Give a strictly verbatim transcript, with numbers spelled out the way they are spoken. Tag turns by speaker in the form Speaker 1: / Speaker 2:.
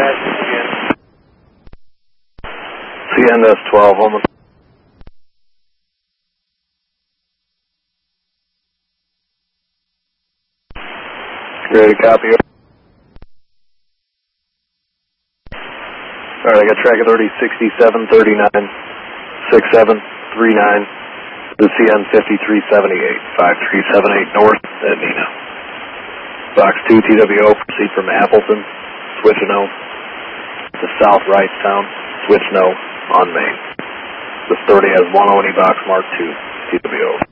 Speaker 1: passing again.
Speaker 2: C N S twelve, almost. Ready to copy. Alright, I got track authority sixty-seven thirty-nine, sixty-seven thirty-nine, the C N fifty-three seventy-eight, five three seven eight north at Nina. Box two T W O, proceed from Appleton, switch no, to South Wrightstown, switch no, on Main. The thirty has one oh any box mark two, T W O.